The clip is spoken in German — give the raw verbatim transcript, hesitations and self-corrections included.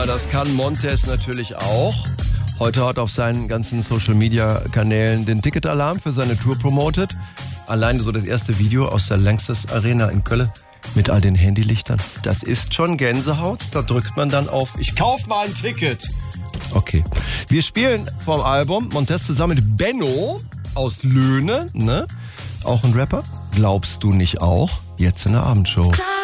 das kann Montez natürlich auch. Heute hat auf seinen ganzen Social-Media-Kanälen den Ticketalarm für seine Tour promotet. Alleine so das erste Video aus der Lanxess Arena in Köln mit all den Handylichtern. Das ist schon Gänsehaut. Da drückt man dann auf, ich kauf mal ein Ticket. Okay. Wir spielen vom Album Montez zusammen mit Benno aus Löhne, ne? Auch ein Rapper. Glaubst du nicht auch? Jetzt in der Abendshow.